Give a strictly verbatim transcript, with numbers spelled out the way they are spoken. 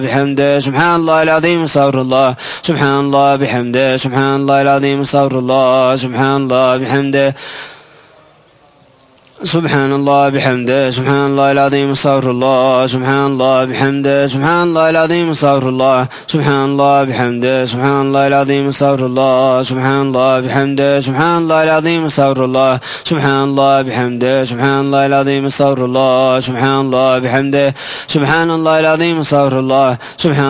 بحمده سبحان الله العظيم استغفر الله سبحان الله بحمده سبحان الله العظيم استغفر الله سبحان الله بحمده سبحان الله بحمده سبحان الله العظيم استغفر الله سبحان الله بحمده سبحان الله العظيم استغفر الله سبحان الله بحمده سبحان الله العظيم استغفر الله سبحان الله بحمده سبحان الله العظيم استغفر الله سبحان الله بحمده سبحان الله العظيم استغفر الله سبحان الله بحمده سبحان الله العظيم استغفر الله سبحان